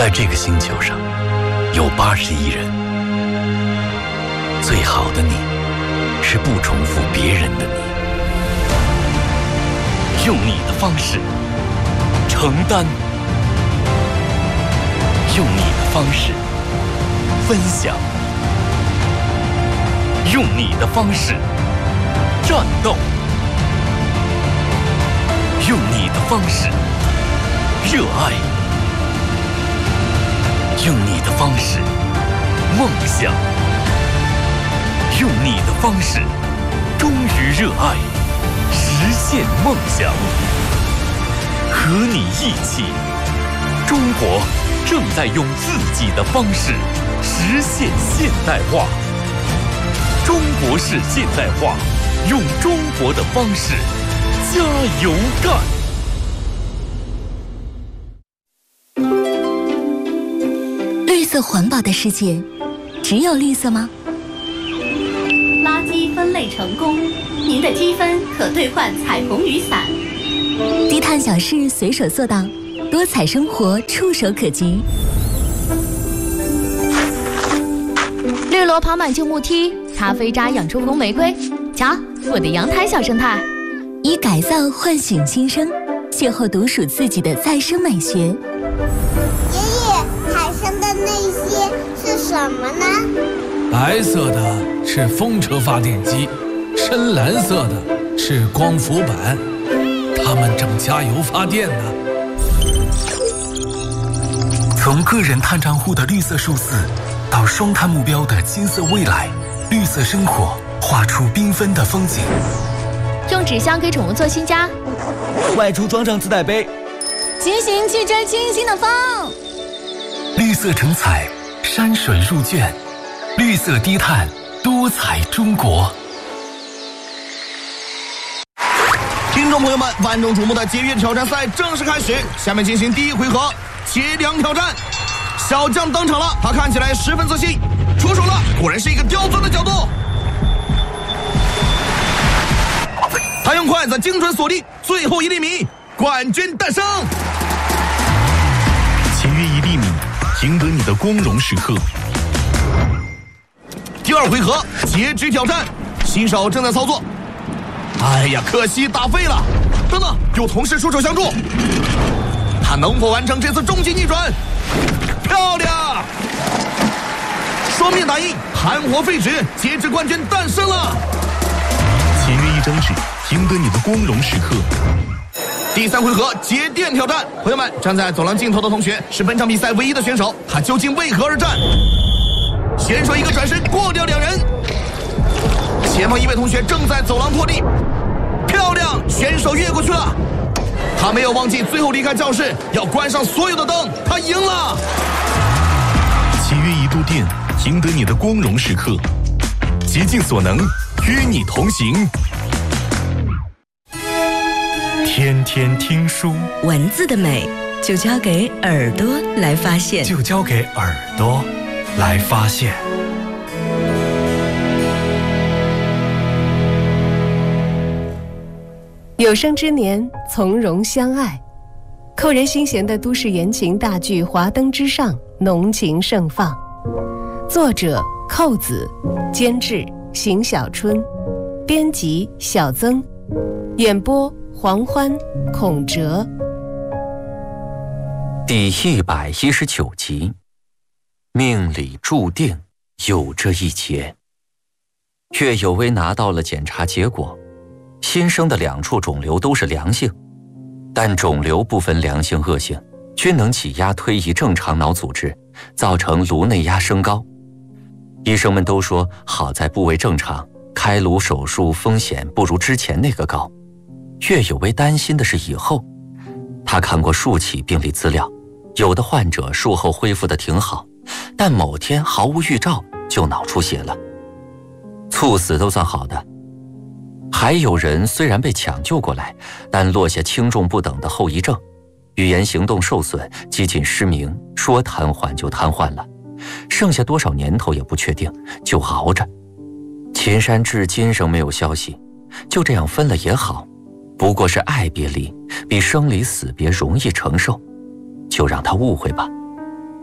在这个星球上有80亿人，最好的你是不重复别人的你，用你的方式承担，用你的方式分享，用你的方式战斗，用你的方式热爱，用你的方式梦想，用你的方式忠于热爱，实现梦想。和你一起，中国正在用自己的方式实现现代化。中国式现代化，用中国的方式加油干！ 绿色环保的世界，只有绿色吗？ 垃圾分类成功，您的积分可兑换彩虹雨伞。 低碳小事随手做到，多彩生活触手可及。 绿萝跑满旧木梯，咖啡渣养出红玫瑰。瞧，我的阳台小生态。 以改造唤醒新生，邂逅独属自己的再生美学。 爷爷，海上的那些是什么呢？ 白色的是风车发电机，深蓝色的是光伏板，它们正加油发电呢。 从个人碳账户的绿色数字，到双碳目标的金色未来，绿色生活画出缤纷的风景。 用纸箱给宠物做新家， 外出装上自带杯， 骑行去追清新的风。 绿色成彩，山水入卷，绿色低碳，多彩中国。 听众朋友们，万众瞩目的节约挑战赛正式开始，下面进行第一回合节粮挑战。小将登场了，他看起来十分自信，出手了，果然是一个刁钻的角度。他用筷子精准锁定最后1厘米，冠军诞生。 节约1厘米，赢得你的光荣时刻。 第二回合截肢挑战，新手正在操作。哎呀，可惜打废了。等等，有同事出手相助，他能否完成这次终极逆转？漂亮！双面打印，含活废纸，截肢冠军诞生了。 节约1张纸，赢得你的光荣时刻。 第三回合节电挑战，朋友们，站在走廊尽头的同学是本场比赛唯一的选手，他究竟为何而战？选手一个转身过掉2人，前方一位同学正在走廊拖地，漂亮，选手越过去了。他没有忘记最后离开教室要关上所有的灯，他赢了。 节约1度电，赢得你的光荣时刻。竭尽所能，与你同行。天天听书， 文字的美就交给耳朵来发现， 就交给耳朵来发现。 有生之年，从容相爱。扣人心弦的都市言情大剧《华灯之上》浓情盛放。作者寇子，监制邢小春，编辑小曾，演播黄欢、孔哲。 第119集，命里注定有这一劫。岳有为拿到了检查结果，新生的2处肿瘤都是良性，但肿瘤不分良性恶性，均能挤压推移正常脑组织，造成颅内压升高。医生们都说好在部位正常，开颅手术风险不如之前那个高。岳有为担心的是以后，他看过数起病例资料，有的患者术后恢复得挺好，但某天毫无预兆就脑出血了，猝死都算好的。还有人虽然被抢救过来，但落下轻重不等的后遗症，语言行动受损，几近失明，说瘫痪就瘫痪了，剩下多少年头也不确定，就熬着。秦山至今仍没有消息，就这样分了也好，不过是爱别离，比生离死别容易承受，就让他误会吧。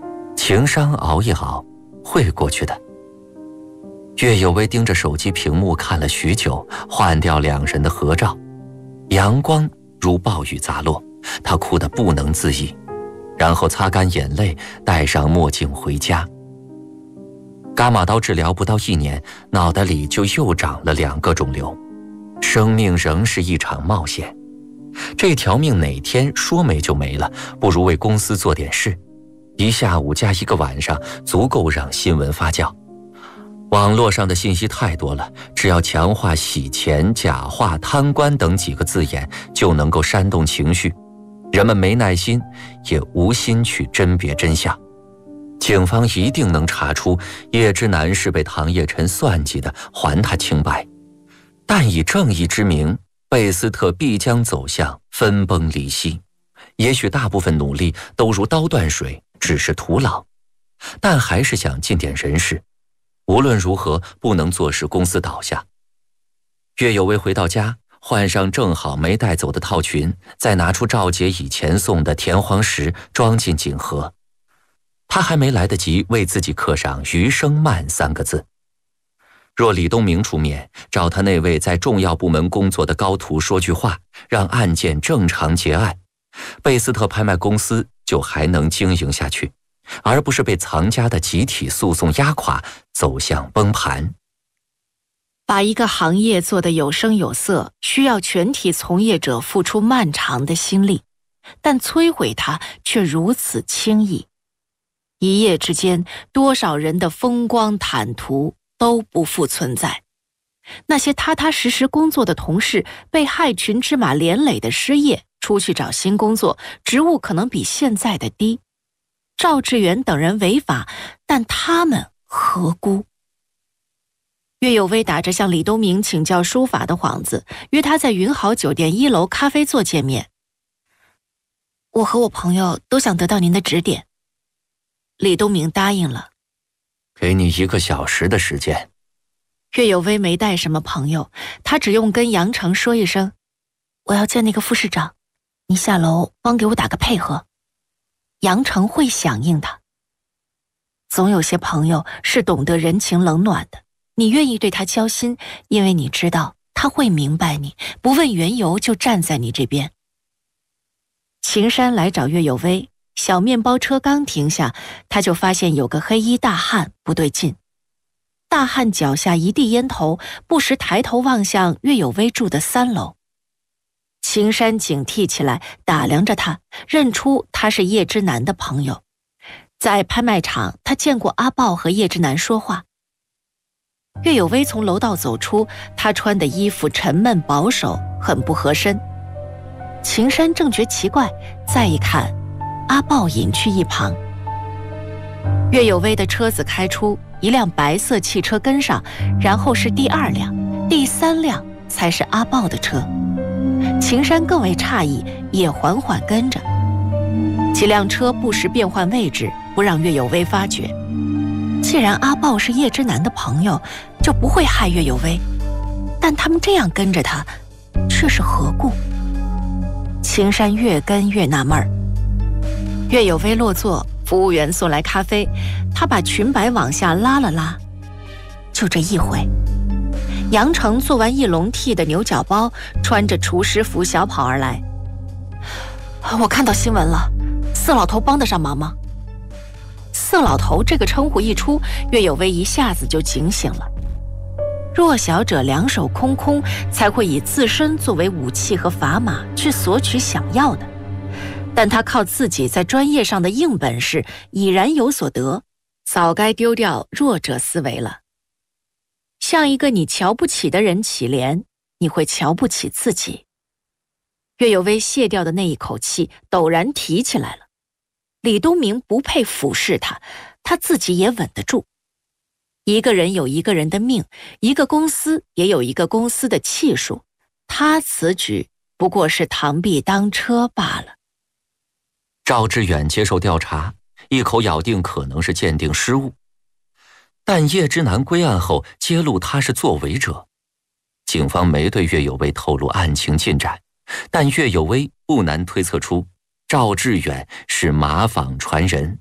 情商熬一熬，会过去的。岳有为盯着手机屏幕看了许久，换掉两人的合照，阳光如暴雨砸落，他哭得不能自已，然后擦干眼泪，戴上墨镜回家。伽马刀治疗不到1年，脑袋里就又长了2个肿瘤。生命仍是一场冒险，这条命哪天说没就没了，不如为公司做点事。1下午加1个晚上，足够让新闻发酵。网络上的信息太多了，只要强化洗钱、假话、贪官等几个字眼，就能够煽动情绪。人们没耐心，也无心去甄别真相。警方一定能查出叶之南是被唐叶辰算计的，还他清白。但以正义之名，贝斯特必将走向分崩离析。也许大部分努力都如刀断水，只是徒劳，但还是想尽点人事。无论如何，不能坐视公司倒下。岳有为回到家，换上正好没带走的套裙，再拿出赵姐以前送的田黄石，装进锦盒。他还没来得及为自己刻上余生慢3个字。若李东明出面，找他那位在重要部门工作的高徒说句话，让案件正常结案，贝斯特拍卖公司就还能经营下去，而不是被藏家的集体诉讼压垮，走向崩盘。 把一个行业做得有声有色，需要全体从业者付出漫长的心力，但摧毁它却如此轻易。一夜之间，多少人的风光坦途都不复存在。那些踏踏实实工作的同事被害群之马连累的失业，出去找新工作，职务可能比现在的低。赵志远等人违法，但他们何辜？岳有为打着向李东明请教书法的幌子，约他在云豪酒店1楼咖啡座见面。我和我朋友都想得到您的指点。李东明答应了。 给你1个小时的时间。 岳有为没带什么朋友，他只用跟杨成说一声，我要见那个副市长，你下楼帮给我打个配合。杨成会响应的。总有些朋友是懂得人情冷暖的，你愿意对他交心，因为你知道他会明白你，不问缘由就站在你这边。秦山来找岳有为，小面包车刚停下，他就发现有个黑衣大汉不对劲。大汉脚下一地烟头，不时抬头望向岳有为住的3楼。秦山警惕起来，打量着他，认出他是叶之南的朋友。在拍卖场，他见过阿豹和叶之南说话。岳有为从楼道走出，他穿的衣服沉闷保守，很不合身。秦山正觉奇怪，再一看，阿豹隐去一旁。岳有为的车子开出，一辆白色汽车跟上，然后是第2辆，第3辆才是阿豹的车。秦山更为诧异，也缓缓跟着。几辆车不时变换位置，不让岳有为发觉。既然阿豹是叶之南的朋友，就不会害岳有为，但他们这样跟着他，却是何故？秦山越跟越纳闷儿。岳有为落座，服务员送来咖啡，他把裙摆往下拉了拉。就这一回，杨成做完一笼屉的牛角包，穿着厨师服小跑而来。我看到新闻了，色老头帮得上忙吗？色老头这个称呼一出，岳有为一下子就警醒了。弱小者两手空空，才会以自身作为武器和砝码去索取想要的。但他靠自己在专业上的硬本事，已然有所得，早该丢掉弱者思维了。向一个你瞧不起的人乞怜，你会瞧不起自己。岳有为卸掉的那一口气陡然提起来了。李东明不配俯视他，他自己也稳得住。一个人有一个人的命，一个公司也有一个公司的气数，他此举不过是螳臂当车罢了。 赵志远接受调查，一口咬定可能是鉴定失误。但叶之南归案后揭露他是作伪者，警方没对岳有为透露案情进展，但岳有为不难推测出赵志远是马坊传人，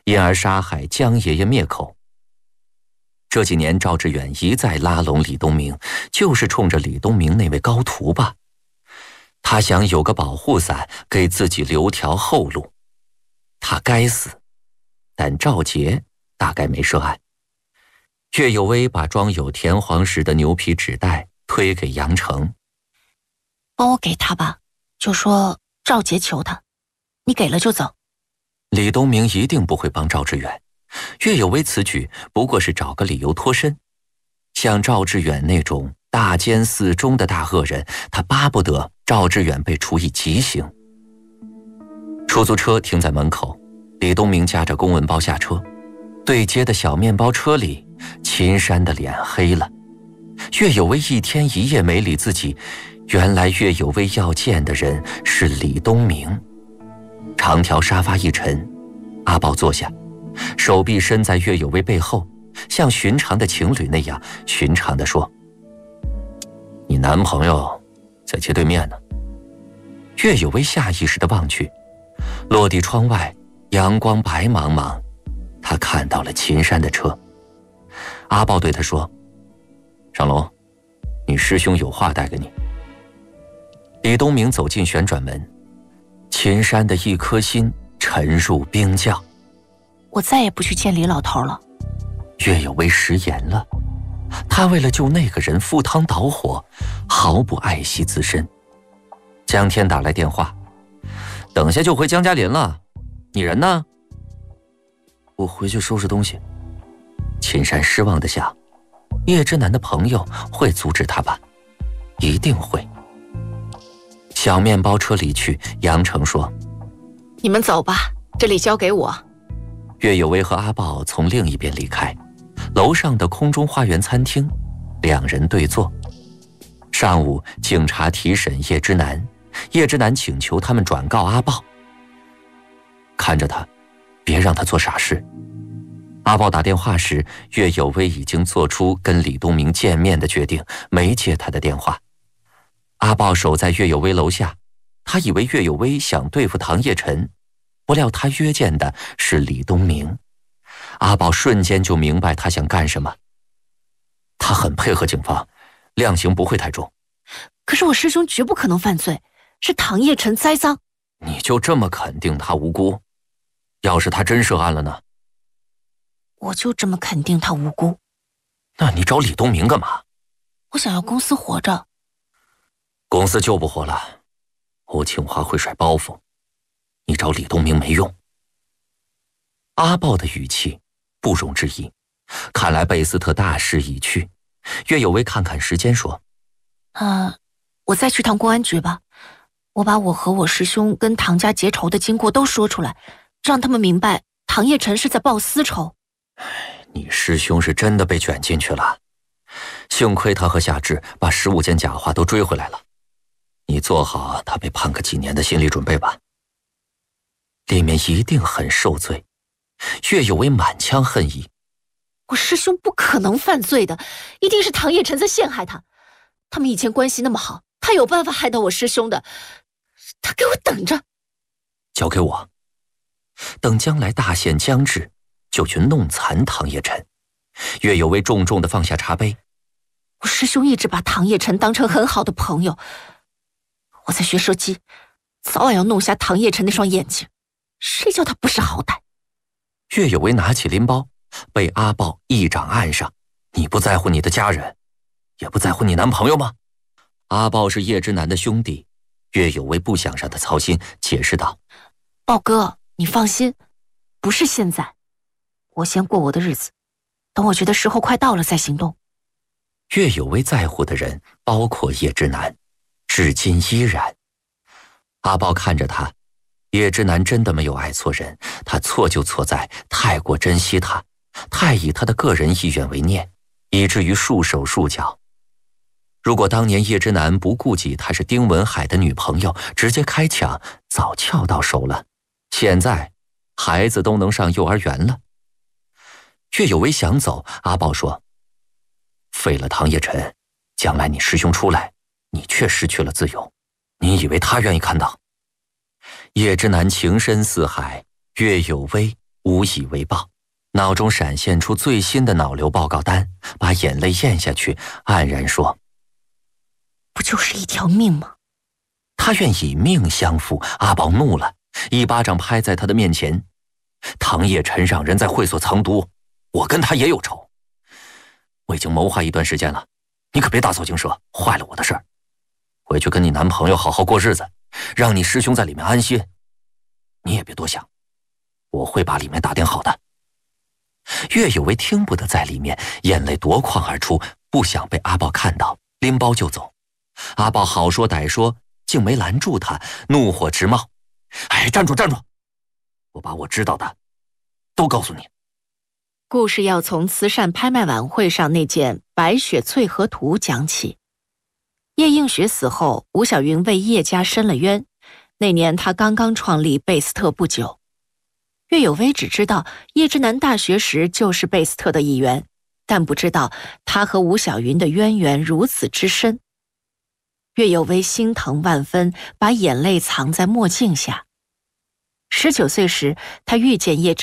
因而杀害江爷爷灭口。这几年赵志远一再拉拢李东明，就是冲着李东明那位高徒吧。他想有个保护伞，给自己留条后路。他该死，但赵杰大概没涉案。岳有为把装有田黄石的牛皮纸袋推给杨成， 帮我给他吧，就说赵杰求他，你给了就走。 李东明一定不会帮赵志远，岳有为此举不过是找个理由脱身。像赵志远那种大奸四忠的大恶人，他巴不得赵志远被处以极刑。出租车停在门口，李东明夹着公文包下车。对街的小面包车里，秦山的脸黑了。岳有为一天一夜没理自己，原来岳有为要见的人是李东明。长条沙发一沉，阿豹坐下，手臂伸在岳有为背后，像寻常的情侣那样寻常地说：“你男朋友在街对面呢。”岳有为下意识地望去，落地窗外阳光白茫茫，他看到了秦山的车。阿豹对他说：“上楼，你师兄有话带给你。”李东明走进旋转门，秦山的一颗心沉入冰窖。 我再也不去见李老头了。 岳有为食言了，他为了救那个人赴汤蹈火，毫不爱惜自身。江天打来电话：“等下就回江家林了，你人呢？”“我回去收拾东西。”秦山失望地想，叶之南的朋友会阻止他吧？一定会。小面包车离去，杨成说：“ 你们走吧，这里交给我。” 岳有为和阿豹从另一边离开，楼上的空中花园餐厅，两人对坐。上午警察提审叶之南，叶之南请求他们转告阿豹，看着他，别让他做傻事。阿豹打电话时，岳有为已经做出跟李东明见面的决定，没接他的电话。阿豹守在岳有为楼下，他以为岳有为想对付唐叶晨，不料他约见的是李东明。阿豹瞬间就明白他想干什么。他很配合警方，量刑不会太重。 可是我师兄绝不可能犯罪，是唐叶晨栽赃。 你就这么肯定他无辜？要是他真涉案了呢？ 我就这么肯定他无辜。 那你找李东明干嘛？ 我想要公司活着。 公司就不活了。欧庆华会甩包袱，你找李东明没用。阿豹的语气不容置疑，看来贝斯特大势已去。岳有为看看时间说：“ 我再去趟公安局吧，我把我和我师兄跟唐家结仇的经过都说出来，让他们明白唐叶晨是在报私仇。” 你师兄是真的被卷进去了，幸亏他和夏至把15件假话都追回来了。你做好他被判个几年的心理准备吧。里面一定很受罪。岳有为满腔恨意。 我师兄不可能犯罪的，一定是唐叶晨在陷害他。他们以前关系那么好，他有办法害到我师兄的。他给我等着。 交给我，等将来大限将至，就去弄残唐叶晨。岳有为重重地放下茶杯。 我师兄一直把唐叶晨当成很好的朋友。我在学射击，早晚要弄瞎唐叶晨那双眼睛，谁叫他不识好歹。 岳有为拿起拎包，被阿豹一掌按上。你不在乎你的家人，也不在乎你男朋友吗？阿豹是叶之南的兄弟，岳有为不想让他操心，解释道：“ 豹哥，你放心，不是现在，我先过我的日子，等我觉得时候快到了再行动。” 岳有为在乎的人包括叶之南，至今依然。阿豹看着他，叶之南真的没有爱错人，他错就错在太过珍惜他，太以他的个人意愿为念，以至于束手束脚。如果当年叶之南不顾及他是丁文海的女朋友，直接开枪，早撬到手了。现在孩子都能上幼儿园了。岳有为想走，阿豹说：“废了唐叶晨，将来你师兄出来，你却失去了自由。你以为他愿意看到？”叶之南情深似海，岳有为无以为报，脑中闪现出最新的脑瘤报告单，把眼泪咽下去，黯然说： 不就是一条命吗？ 他愿以命相付。阿宝怒了，一巴掌拍在他的面前。唐叶辰让人在会所藏毒，我跟他也有仇，我已经谋划一段时间了，你可别大造惊蛇，坏了我的事儿。回去跟你男朋友好好过日子，让你师兄在里面安心。你也别多想，我会把里面打点好的。岳有为听不得在里面，眼泪夺眶而出，不想被阿豹看到，拎包就走。阿豹好说歹说，竟没拦住他，怒火直冒。哎，站住站住！我把我知道的都告诉你。 故事要从慈善拍卖晚会上那件白雪翠荷图讲起。叶映雪死后，吴小云为叶家申了冤。那年他刚刚创立贝斯特不久。岳有为只知道叶之南大学时就是贝斯特的一员，但不知道他和吴小云的渊源如此之深。岳有为心疼万分，把眼泪藏在墨镜下。19岁时，他遇见叶之